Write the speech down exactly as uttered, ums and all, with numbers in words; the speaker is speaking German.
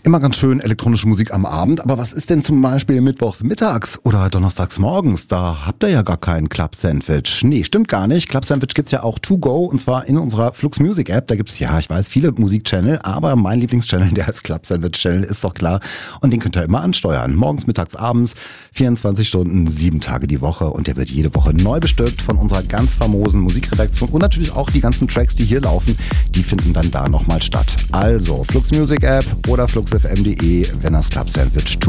Immer ganz schön elektronische Musik am Abend, aber was ist denn zum Beispiel mittwochs mittags oder donnerstags morgens? Da habt ihr ja gar kein Club Sandwich. Nee, stimmt gar nicht. Club Sandwich gibt's ja auch to go und zwar in unserer Flux Music App. Da gibt's, ja, ich weiß, viele Musikchannel, aber mein Lieblingschannel, der als Club Sandwich Channel, ist doch klar. Und den könnt ihr immer ansteuern. Morgens, mittags, abends, vierundzwanzig Stunden, sieben Tage die Woche. Und der wird jede Woche neu bestückt von unserer ganz famosen Musikredaktion. Und natürlich auch die ganzen Tracks, die hier laufen, die finden dann da nochmal statt. Also, Flux Music App oder flux f m punkt de, wenn das Club Sandwich